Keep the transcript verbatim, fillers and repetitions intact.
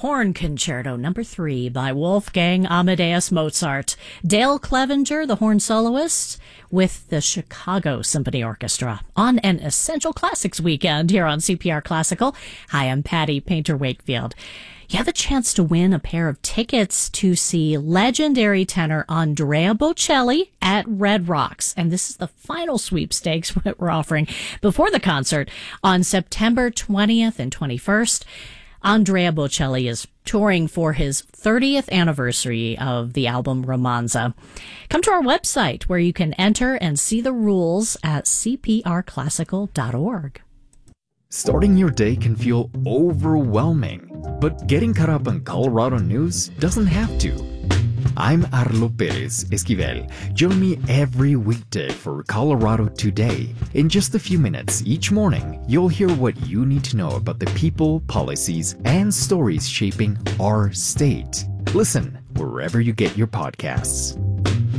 Horn Concerto Number three by Wolfgang Amadeus Mozart. Dale Clevenger, the horn soloist, with the Chicago Symphony Orchestra on an Essential Classics weekend here on C P R Classical. Hi, I'm Patty Painter-Wakefield. You have a chance to win a pair of tickets to see legendary tenor Andrea Bocelli at Red Rocks. And this is the final sweepstakes that we're offering before the concert on September twentieth and twenty-first. Andrea Bocelli is touring for his thirtieth anniversary of the album Romanza. Come to our website where you can enter and see the rules at c p r classical dot org. Starting your day can feel overwhelming, but getting caught up on Colorado news doesn't have to. I'm Arlo Perez Esquivel. Join me every weekday for Colorado Today. In just a few minutes each morning, you'll hear what you need to know about the people, policies, and stories shaping our state. Listen wherever you get your podcasts.